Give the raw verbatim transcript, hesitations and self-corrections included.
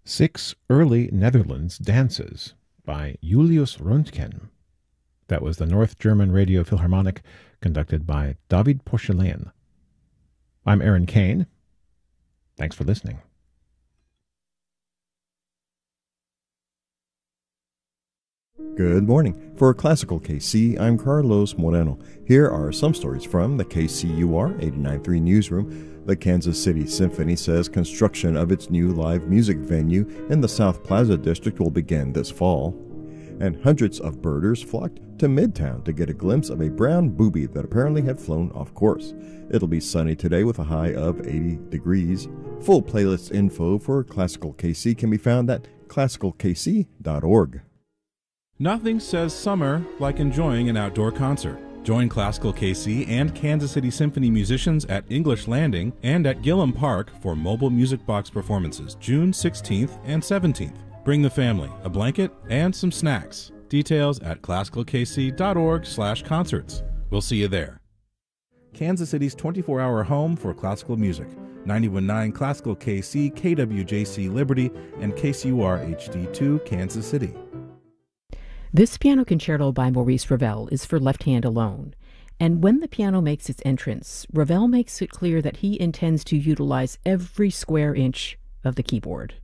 Six Early Netherlands Dances by Julius Röntgen. That was the North German Radio Philharmonic, conducted by David Porcelain. I'm Aaron Kane. Thanks for listening. Good morning. For Classical K C, I'm Carlos Moreno. Here are some stories from the K C U R eighty-nine point three newsroom. The Kansas City Symphony says construction of its new live music venue in the South Plaza district will begin this fall. And hundreds of birders flocked to Midtown to get a glimpse of a brown booby that apparently had flown off course. It'll be sunny today with a high of eighty degrees. Full playlist info for Classical K C can be found at classical k c dot org. Nothing says summer like enjoying an outdoor concert. Join Classical K C and Kansas City Symphony musicians at English Landing and at Gillum Park for mobile music box performances June sixteenth and seventeenth. Bring the family, a blanket, and some snacks. Details at classical k c dot org slash concerts. We'll see you there. Kansas City's twenty-four hour home for classical music. ninety-one point nine Classical K C, K W J C Liberty, and K C U R H D two Kansas City. This piano concerto by Maurice Ravel is for left hand alone, and when the piano makes its entrance, Ravel makes it clear that he intends to utilize every square inch of the keyboard.